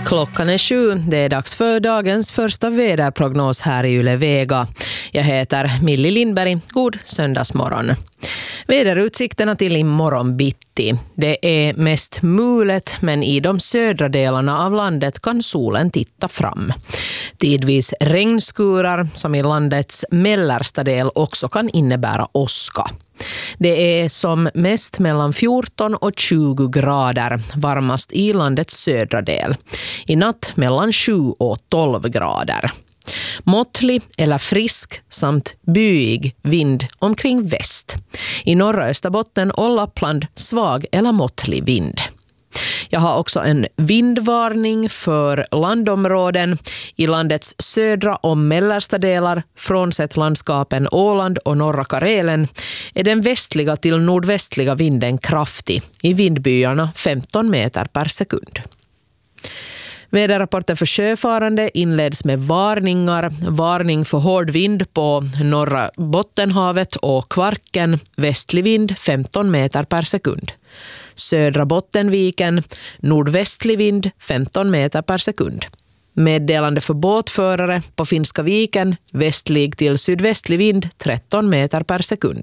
Klockan är 7. Det är dags för dagens första väderprognos här i Yle Vega. Jag heter Millie Lindberg. God söndagsmorgon. Väderutsikterna till imorgon bitti. Det är mest mulet, men i de södra delarna av landet kan solen titta fram. Tidvis regnskurar som i landets mellersta del också kan innebära åska. Det är som mest mellan 14 och 20 grader, varmast i landets södra del. I natt mellan 7 och 12 grader. Måttlig eller frisk samt byig vind omkring väst. I norra Österbotten och Lappland svag eller måttlig vind. Jag har också en vindvarning för landområden. I landets södra och mellersta delar, frånsett landskapen Åland och norra Karelen, är den västliga till nordvästliga vinden kraftig. I vindbyarna 15 meter per sekund. Väderrapporten för sjöfarande inleds med varningar. Varning för hård vind på norra Bottenhavet och Kvarken. Västlig vind 15 meter per sekund. Södra Bottenviken, nordvästlig vind 15 meter per sekund. Meddelande för båtförare på Finska viken, västlig till sydvästlig vind 13 meter per sekund.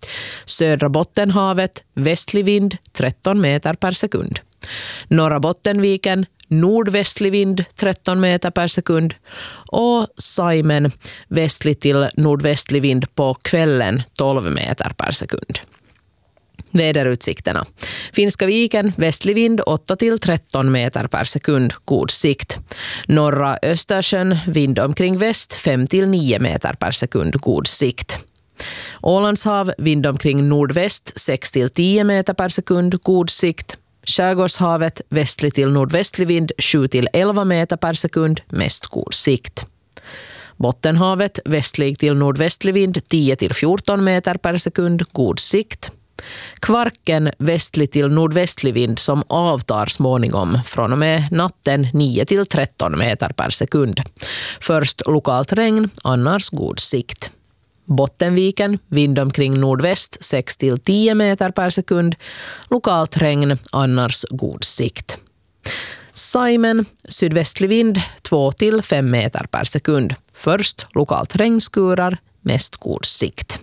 Södra Bottenhavet, västlig vind 13 meter per sekund. Norra Bottenviken, nordvästlig vind 13 meter per sekund. Och Saimen, västlig till nordvästlig vind på kvällen 12 meter per sekund. Väderutsikterna. Finska viken, västlig vind 8 till 13 meter per sekund, god sikt. Norra Östersjön, vind omkring väst 5 till 9 meter per sekund, god sikt. Ålandshav, vind omkring nordväst 6 till 10 meter per sekund, god sikt. Skärgårdshavet, västlig till nordvästlig vind 7 till 11 meter per sekund, mest god sikt. Bottenhavet, västlig till nordvästlig vind 10 till 14 meter per sekund, god sikt. Kvarken, västlig till nordvästlig vind som avtar småningom från och med natten 9 till 13 meter per sekund. Först lokalt regn, annars god sikt. Bottenviken, vind omkring nordväst 6 till 10 meter per sekund. Lokalt regn, annars god sikt. Saimen, sydvästlig vind 2 till 5 meter per sekund. Först lokalt regnskurar, mest god sikt.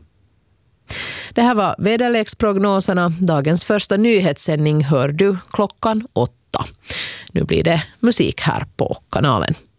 Det här var väderleksprognoserna. Dagens första nyhetssändning hör du klockan 8. Nu blir det musik här på kanalen.